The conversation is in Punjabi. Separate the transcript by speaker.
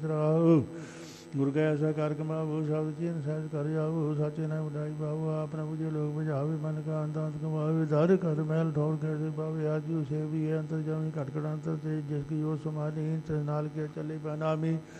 Speaker 1: ਰਾਹੁ ਗੁਰ ਕੈ ਐਸਾ ਕਰ ਕਮਾਵੋ ਸ਼ਬਦ ਚੀਨ ਸਹਿਜ ਕਰ ਜਾਵੋ ਸਾਚੇ ਨੇ ਵਡਾਈ ਪਾਵੋ ਆਪ ਪ੍ਰਭੂ ਜੀ ਲੋਕ ਬੁਝਾਵੇ ਮਨ ਕਾ ਅੰਤਾਂਤ ਕਮਾਵੇ ਦਰ ਕਰ ਮਹਿਲ ਠੌਰ ਕੇ ਦੇ ਪਾਵੇ ਆਜੂ ਸੇਵੀ ਅੰਤਰ ਜਾਮੀ ਘਟ ਘਟ ਅੰਤਰ ਤੇ ਜਿਸ ਕੀ ਉਹ ਸਮਾਨੀ ਤੇ ਨਾਲ ਕੇ ਚੱਲੇ ਬਨਾਮੀ